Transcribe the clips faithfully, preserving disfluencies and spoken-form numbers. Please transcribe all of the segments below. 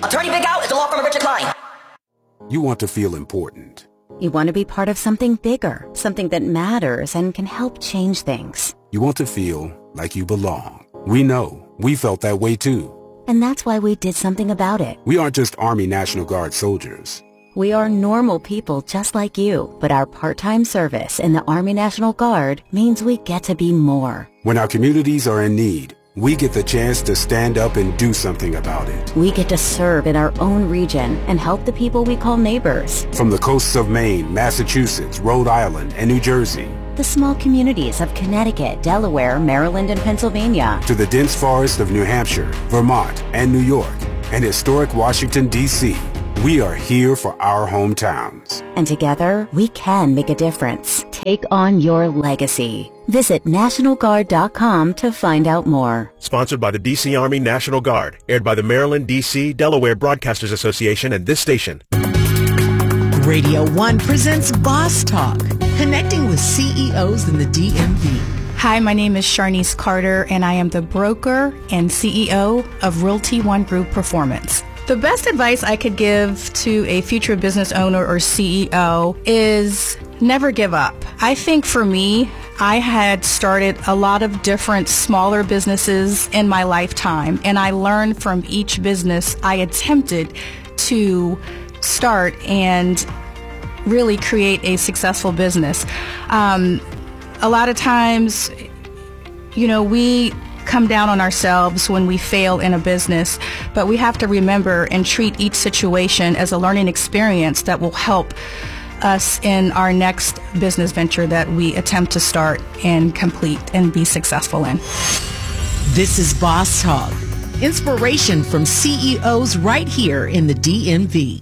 Attorney Big Al is the law firm of Richard Klein. You want to feel important. You want to be part of something bigger, something that matters and can help change things. You want to feel like you belong. We know. We felt that way too. And that's why we did something about it. We aren't just Army National Guard soldiers. We are normal people just like you, but our part-time service in the Army National Guard means we get to be more. When our communities are in need, we get the chance to stand up and do something about it. We get to serve in our own region and help the people we call neighbors. From the coasts of Maine, Massachusetts, Rhode Island, and New Jersey. The small communities of Connecticut, Delaware, Maryland, and Pennsylvania. To the dense forest of New Hampshire, Vermont, and New York, and historic Washington, D C We are here for our hometowns. And together, we can make a difference. Take on your legacy. Visit National Guard dot com to find out more. Sponsored by the D C Army National Guard. Aired by the Maryland, D C, Delaware Broadcasters Association and this station. Radio One presents Boss Talk, connecting with C E Os in the D M V. Hi, my name is Sharnice Carter, and I am the broker and C E O of Realty One Group Performance. The best advice I could give to a future business owner or C E O is never give up. I think for me, I had started a lot of different smaller businesses in my lifetime, and I learned from each business I attempted to start and really create a successful business. Um, a lot of times, you know, we come down on ourselves when we fail in a business, but we have to remember and treat each situation as a learning experience that will help us in our next business venture that we attempt to start and complete and be successful in. This is Boss Talk, inspiration from C E Os right here in the D M V.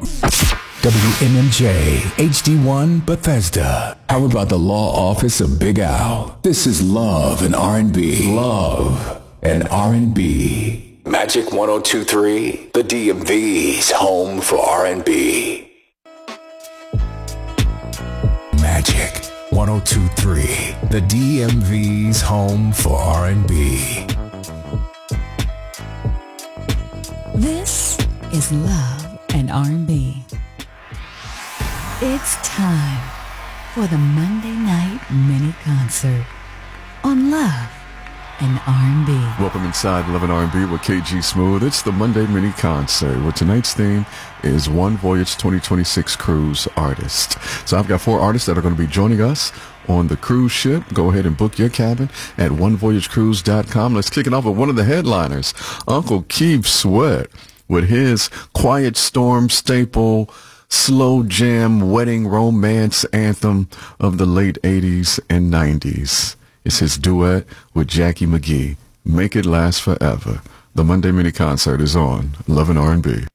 W M M J, H D one, Bethesda. How about the law office of Big Al? This is Love and R and B. Love and R and B. Magic one oh two point three, the D M V's home for R and B. Magic one oh two point three, the D M V's home for R and B. This is Love and R and B. It's time for the Monday night mini concert on Love and R and B. Welcome inside Love and R and B with K G Smooth. It's the Monday mini concert, where tonight's theme is One Voyage twenty twenty-six Cruise Artist. So I've got four artists that are going to be joining us on the cruise ship. Go ahead and book your cabin at one voyage cruise dot com. Let's kick it off with one of the headliners, Uncle Keith Sweat, with his Quiet Storm staple slow jam wedding romance anthem of the late eighties and nineties. It's his duet with Jackie McGee, Make It Last Forever. The Monday mini concert is on Love and R and B.